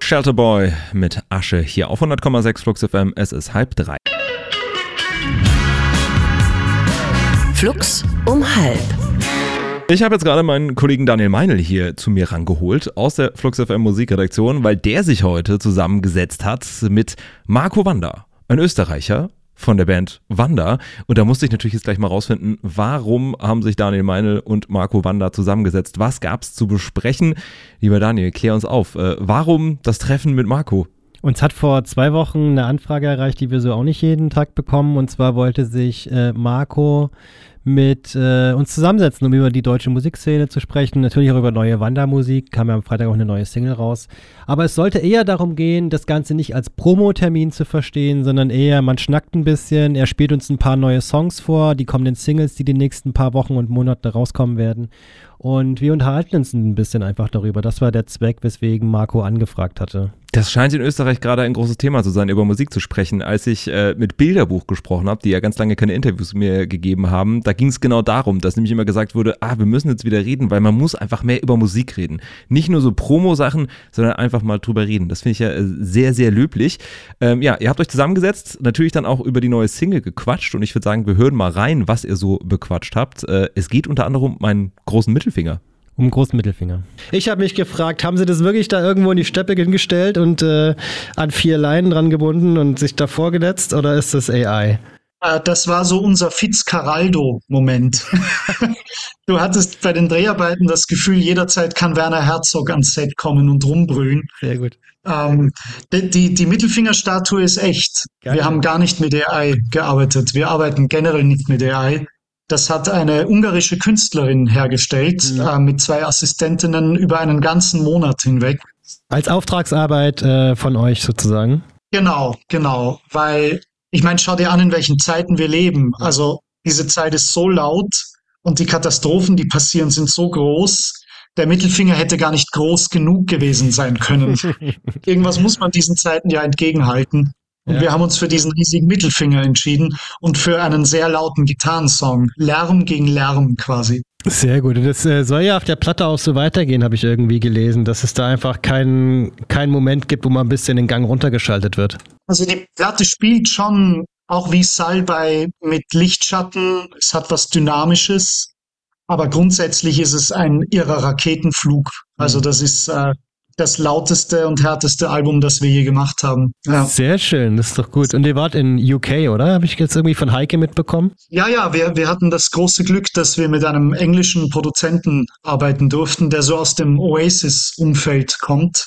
Shelter Boy mit Asche hier auf 100,6 Flux FM. Es ist 2:30. Flux um 2:30. Ich habe jetzt gerade meinen Kollegen Daniel Meinl hier zu mir rangeholt aus der Flux FM Musikredaktion, weil der sich heute zusammengesetzt hat mit Marco Wanda, ein Österreicher von der Band Wanda. Und da musste ich natürlich jetzt gleich mal rausfinden, warum haben sich Daniel Meinl und Marco Wanda zusammengesetzt? Was gab es zu besprechen? Lieber Daniel, klär uns auf. Warum das Treffen mit Marco? Uns hat vor 2 Wochen eine Anfrage erreicht, die wir so auch nicht jeden Tag bekommen. Und zwar wollte sich Marco mit uns zusammensetzen, um über die deutsche Musikszene zu sprechen. Natürlich auch über neue Wanda-Musik. Kam ja am Freitag auch eine neue Single raus. Aber es sollte eher darum gehen, das Ganze nicht als Promo-Termin zu verstehen, sondern eher, man schnackt ein bisschen. Er spielt uns ein paar neue Songs vor, die kommenden Singles, die nächsten paar Wochen und Monate rauskommen werden. Und wir unterhalten uns ein bisschen einfach darüber. Das war der Zweck, weswegen Marco angefragt hatte. Das scheint in Österreich gerade ein großes Thema zu sein, über Musik zu sprechen. Als ich mit Bilderbuch gesprochen habe, die ja ganz lange keine Interviews mehr gegeben haben, da ging es genau darum, dass nämlich immer gesagt wurde, wir müssen jetzt wieder reden, weil man muss einfach mehr über Musik reden. Nicht nur so Promo-Sachen, sondern einfach mal drüber reden. Das finde ich ja sehr, sehr löblich. Ihr habt euch zusammengesetzt, natürlich dann auch über die neue Single gequatscht und ich würde sagen, wir hören mal rein, was ihr so bequatscht habt. Es geht unter anderem um meinen großen Mittelfinger. Um den großen Mittelfinger. Ich habe mich gefragt, haben sie das wirklich da irgendwo in die Steppe hingestellt und an 4 Leinen dran gebunden und sich davor gesetzt oder ist das AI? Das war so unser Fitzcarraldo-Moment. Du hattest bei den Dreharbeiten das Gefühl, jederzeit kann Werner Herzog ans Set kommen und rumbrüllen. Sehr gut. Die Mittelfingerstatue ist echt. Geil. Wir haben gar nicht mit AI gearbeitet. Wir arbeiten generell nicht mit AI. Das hat eine ungarische Künstlerin hergestellt, mit 2 Assistentinnen über einen ganzen Monat hinweg. Als Auftragsarbeit von euch sozusagen? Genau. Weil, ich meine, schau dir an, in welchen Zeiten wir leben. Also diese Zeit ist so laut und die Katastrophen, die passieren, sind so groß. Der Mittelfinger hätte gar nicht groß genug gewesen sein können. Irgendwas muss man diesen Zeiten ja entgegenhalten. Und wir haben uns für diesen riesigen Mittelfinger entschieden und für einen sehr lauten Gitarrensong. Lärm gegen Lärm quasi. Sehr gut. Und das soll ja auf der Platte auch so weitergehen, habe ich irgendwie gelesen, dass es da einfach keinen Moment gibt, wo mal ein bisschen den Gang runtergeschaltet wird. Also die Platte spielt schon auch wie Salbei mit Lichtschatten. Es hat was Dynamisches. Aber grundsätzlich ist es ein irrer Raketenflug. Also das ist das lauteste und härteste Album, das wir je gemacht haben. Ja. Sehr schön, das ist doch gut. Und ihr wart in UK, oder? Habe ich jetzt irgendwie von Heike mitbekommen? Ja, wir hatten das große Glück, dass wir mit einem englischen Produzenten arbeiten durften, der so aus dem Oasis-Umfeld kommt.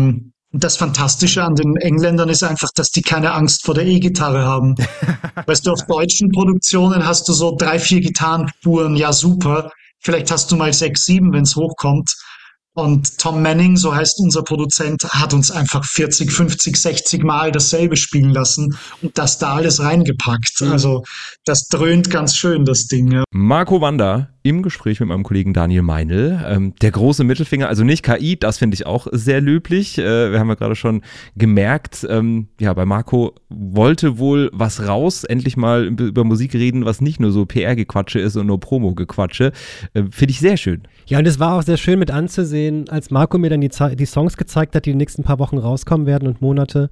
Das Fantastische an den Engländern ist einfach, dass die keine Angst vor der E-Gitarre haben. Weißt du, auf deutschen Produktionen hast du so 3, 4 Gitarrenspuren, ja super. Vielleicht hast du mal 6, 7, wenn es hochkommt. Und Tom Manning, so heißt unser Produzent, hat uns einfach 40, 50, 60 Mal dasselbe spielen lassen und das da alles reingepackt. Also das dröhnt ganz schön, das Ding. Ja. Marco Wanda im Gespräch mit meinem Kollegen Daniel Meinl. Der große Mittelfinger, also nicht KI, das finde ich auch sehr löblich. Wir haben ja gerade schon gemerkt, bei Marco wollte wohl was raus, endlich mal über Musik reden, was nicht nur so PR-Gequatsche ist und nur Promo-Gequatsche. Finde ich sehr schön. Ja, und es war auch sehr schön mit anzusehen, als Marco mir dann die Songs gezeigt hat, die in den nächsten paar Wochen rauskommen werden und Monate,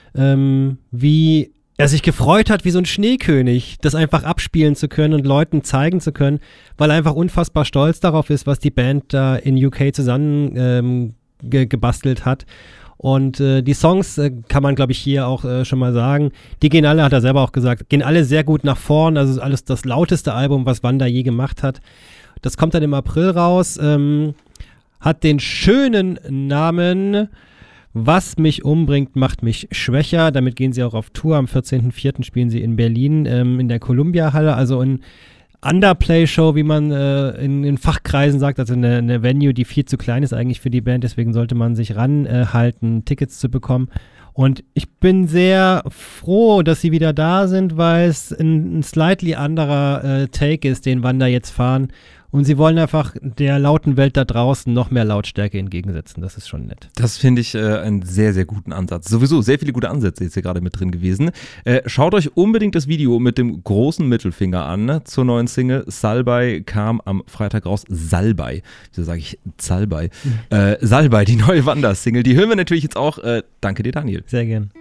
wie er sich gefreut hat wie so ein Schneekönig, das einfach abspielen zu können und Leuten zeigen zu können, weil er einfach unfassbar stolz darauf ist, was die Band da in UK zusammen gebastelt hat. Und die Songs, kann man glaube ich hier auch schon mal sagen, die gehen alle, hat er selber auch gesagt, gehen alle sehr gut nach vorn, also alles das lauteste Album, was Wanda je gemacht hat. Das kommt dann im April raus, hat den schönen Namen Was mich umbringt, macht mich schwächer. Damit gehen sie auch auf Tour. Am 14.04. spielen sie in Berlin in der Columbia-Halle, also in Underplay-Show, wie man in Fachkreisen sagt, also eine Venue, die viel zu klein ist eigentlich für die Band. Deswegen sollte man sich ranhalten, Tickets zu bekommen. Und ich bin sehr froh, dass sie wieder da sind, weil es ein slightly anderer Take ist, den Wanda jetzt fahren. Und sie wollen einfach der lauten Welt da draußen noch mehr Lautstärke entgegensetzen. Das ist schon nett. Das finde ich einen sehr, sehr guten Ansatz. Sowieso sehr viele gute Ansätze jetzt hier gerade mit drin gewesen. Schaut euch unbedingt das Video mit dem großen Mittelfinger an zur neuen Single. Salbei kam am Freitag raus. Salbei. Wieso sage ich Salbei? Salbei, die neue Wanda-Single. Die hören wir natürlich jetzt auch. Danke dir, Daniel. Sehr gern.